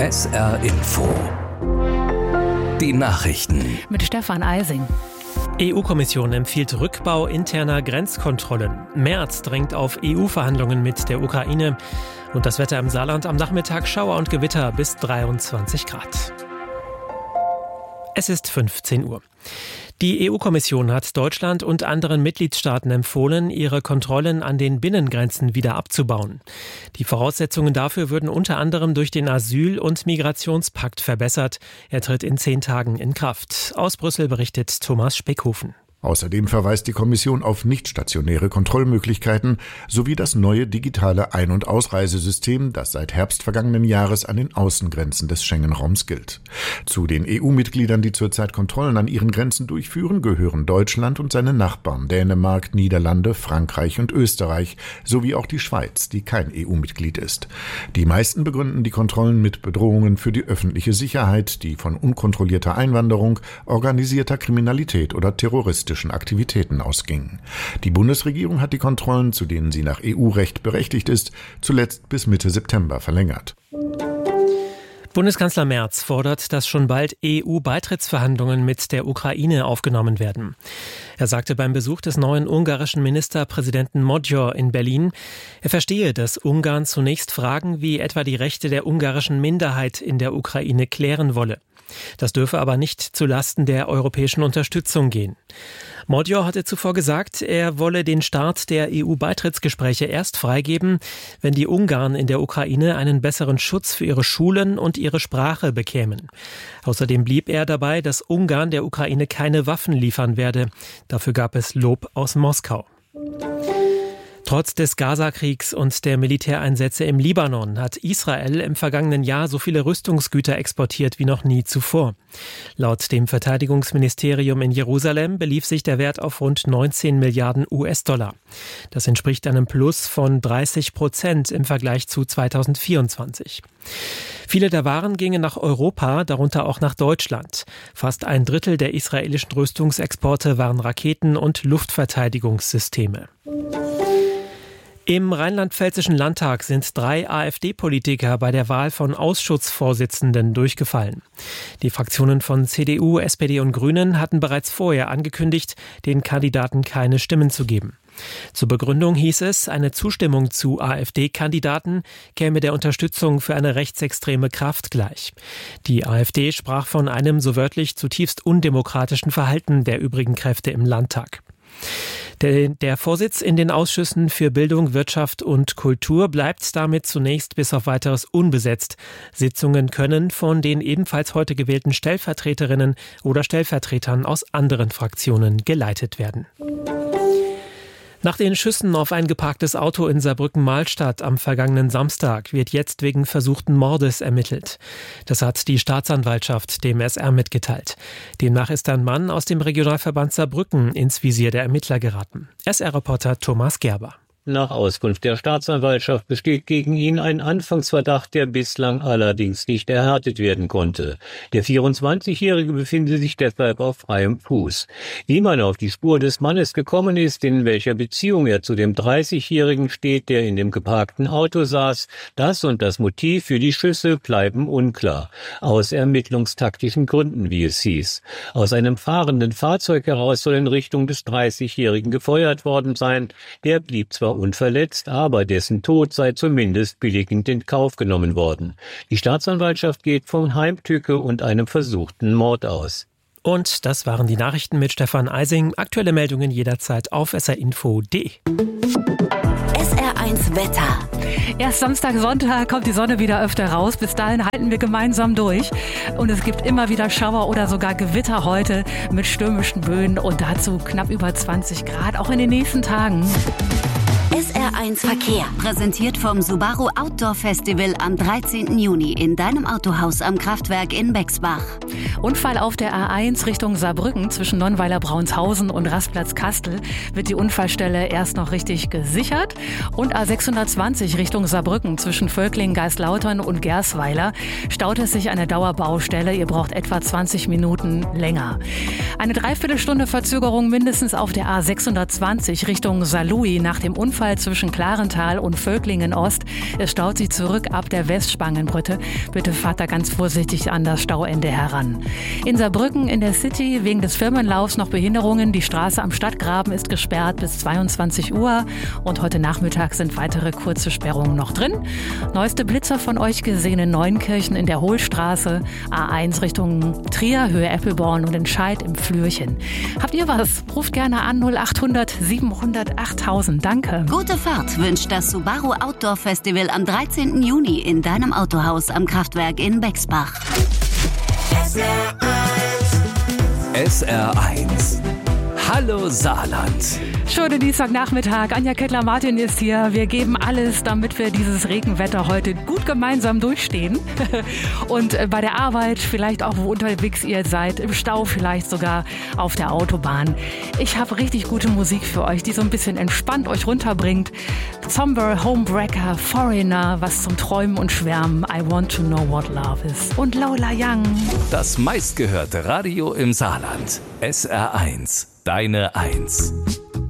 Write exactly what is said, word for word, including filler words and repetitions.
S R Info. Die Nachrichten. Mit Stefan Eising. E U-Kommission empfiehlt Rückbau interner Grenzkontrollen. Merz drängt auf E U-Verhandlungen mit der Ukraine. Und das Wetter im Saarland am Nachmittag: Schauer und Gewitter bis dreiundzwanzig Grad. Es ist fünfzehn Uhr. Die E U-Kommission hat Deutschland und anderen Mitgliedstaaten empfohlen, ihre Kontrollen an den Binnengrenzen wieder abzubauen. Die Voraussetzungen dafür würden unter anderem durch den Asyl- und Migrationspakt verbessert. Er tritt in zehn Tagen in Kraft. Aus Brüssel berichtet Thomas Speckhofen. Außerdem verweist die Kommission auf nichtstationäre Kontrollmöglichkeiten sowie das neue digitale Ein- und Ausreisesystem, das seit Herbst vergangenen Jahres an den Außengrenzen des Schengen-Raums gilt. Zu den E U-Mitgliedern, die zurzeit Kontrollen an ihren Grenzen durchführen, gehören Deutschland und seine Nachbarn Dänemark, Niederlande, Frankreich und Österreich sowie auch die Schweiz, die kein E U-Mitglied ist. Die meisten begründen die Kontrollen mit Bedrohungen für die öffentliche Sicherheit, die von unkontrollierter Einwanderung, organisierter Kriminalität oder terroristischen Aktivitäten ausgingen. Die Bundesregierung hat die Kontrollen, zu denen sie nach E U-Recht berechtigt ist, zuletzt bis Mitte September verlängert. Bundeskanzler Merz fordert, dass schon bald E U-Beitrittsverhandlungen mit der Ukraine aufgenommen werden. Er sagte beim Besuch des neuen ungarischen Ministerpräsidenten Magyar in Berlin, er verstehe, dass Ungarn zunächst Fragen wie etwa die Rechte der ungarischen Minderheit in der Ukraine klären wolle. Das dürfe aber nicht zulasten der europäischen Unterstützung gehen. Magyar hatte zuvor gesagt, er wolle den Start der E U-Beitrittsgespräche erst freigeben, wenn die Ungarn in der Ukraine einen besseren Schutz für ihre Schulen und ihre Sprache bekämen. Außerdem blieb er dabei, dass Ungarn der Ukraine keine Waffen liefern werde. Dafür gab es Lob aus Moskau. Trotz des Gaza-Kriegs und der Militäreinsätze im Libanon hat Israel im vergangenen Jahr so viele Rüstungsgüter exportiert wie noch nie zuvor. Laut dem Verteidigungsministerium in Jerusalem belief sich der Wert auf rund neunzehn Milliarden U S-Dollar. Das entspricht einem Plus von dreißig Prozent im Vergleich zu zweitausendvierundzwanzig. Viele der Waren gingen nach Europa, darunter auch nach Deutschland. Fast ein Drittel der israelischen Rüstungsexporte waren Raketen- und Luftverteidigungssysteme. Im rheinland-pfälzischen Landtag sind drei AfD-Politiker bei der Wahl von Ausschussvorsitzenden durchgefallen. Die Fraktionen von C D U, S P D und Grünen hatten bereits vorher angekündigt, den Kandidaten keine Stimmen zu geben. Zur Begründung hieß es, eine Zustimmung zu AfD-Kandidaten käme der Unterstützung für eine rechtsextreme Kraft gleich. Die AfD sprach von einem so wörtlich zutiefst undemokratischen Verhalten der übrigen Kräfte im Landtag. Der, der Vorsitz in den Ausschüssen für Bildung, Wirtschaft und Kultur bleibt damit zunächst bis auf Weiteres unbesetzt. Sitzungen können von den ebenfalls heute gewählten Stellvertreterinnen oder Stellvertretern aus anderen Fraktionen geleitet werden. Nach den Schüssen auf ein geparktes Auto in Saarbrücken-Mahlstadt am vergangenen Samstag wird jetzt wegen versuchten Mordes ermittelt. Das hat die Staatsanwaltschaft dem S R mitgeteilt. Demnach ist ein Mann aus dem Regionalverband Saarbrücken ins Visier der Ermittler geraten. S R-Reporter Thomas Gerber. Nach Auskunft der Staatsanwaltschaft besteht gegen ihn ein Anfangsverdacht, der bislang allerdings nicht erhärtet werden konnte. Der vierundzwanzigjährige befinde sich deshalb auf freiem Fuß. Wie man auf die Spur des Mannes gekommen ist, in welcher Beziehung er zu dem dreißigjährigen steht, der in dem geparkten Auto saß, das und das Motiv für die Schüsse bleiben unklar. Aus ermittlungstaktischen Gründen, wie es hieß. Aus einem fahrenden Fahrzeug heraus soll in Richtung des dreißigjährigen gefeuert worden sein. Der blieb zwar unverletzt, aber dessen Tod sei zumindest billigend in Kauf genommen worden. Die Staatsanwaltschaft geht von Heimtücke und einem versuchten Mord aus. Und das waren die Nachrichten mit Stefan Eising. Aktuelle Meldungen jederzeit auf s r info punkt d e. S R eins Wetter. Erst Samstag, Sonntag kommt die Sonne wieder öfter raus. Bis dahin halten wir gemeinsam durch. Und es gibt immer wieder Schauer oder sogar Gewitter heute mit stürmischen Böen und dazu knapp über zwanzig Grad, auch in den nächsten Tagen. S R eins Verkehr, präsentiert vom Subaru Outdoor Festival am dreizehnten Juni in deinem Autohaus am Kraftwerk in Bexbach. Unfall auf der A eins Richtung Saarbrücken zwischen Nonnweiler-Braunshausen und Rastplatz Kastel wird die Unfallstelle erst noch richtig gesichert. Und A sechshundertzwanzig Richtung Saarbrücken zwischen Völklingen, Geislautern und Gersweiler staut es sich eine Dauerbaustelle. Ihr braucht etwa zwanzig Minuten länger. Eine Dreiviertelstunde Verzögerung mindestens auf der A sechshundertzwanzig Richtung Saarlouis nach dem Unfall Unfall zwischen Klarental und Völklingen Ost. Es staut sich zurück ab der Westspangenbrücke. Bitte fahrt da ganz vorsichtig an das Stauende heran. In Saarbrücken in der City wegen des Firmenlaufs noch Behinderungen. Die Straße am Stadtgraben ist gesperrt bis zweiundzwanzig Uhr. Und heute Nachmittag sind weitere kurze Sperrungen noch drin. Neueste Blitzer von euch gesehen in Neunkirchen in der Hohlstraße. A eins Richtung Trier, Höhe Eppelborn und Entscheid im Flürchen. Habt ihr was? Ruft gerne an null acht hundert siebenhundert achttausend. Danke. Gute Fahrt wünscht das Subaru Outdoor Festival am dreizehnten Juni in deinem Autohaus am Kraftwerk in Bexbach. S R eins. Hallo Saarland. Schönen Dienstagnachmittag. Anja Kettler-Martin ist hier. Wir geben alles, damit wir dieses Regenwetter heute gut gemeinsam durchstehen. Und bei der Arbeit, vielleicht auch wo unterwegs ihr seid, im Stau vielleicht sogar auf der Autobahn. Ich habe richtig gute Musik für euch, die so ein bisschen entspannt euch runterbringt. Somber, Homebreaker, Foreigner, was zum Träumen und Schwärmen. I want to know what love is. Und Lola Young. Das meistgehörte Radio im Saarland. S R eins. Deine Eins.